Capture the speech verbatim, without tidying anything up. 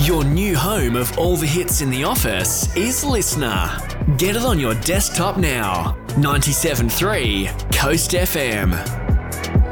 Your new home of all the hits in the office is Listener. Get it on your desktop now. ninety-seven point three Coast F M.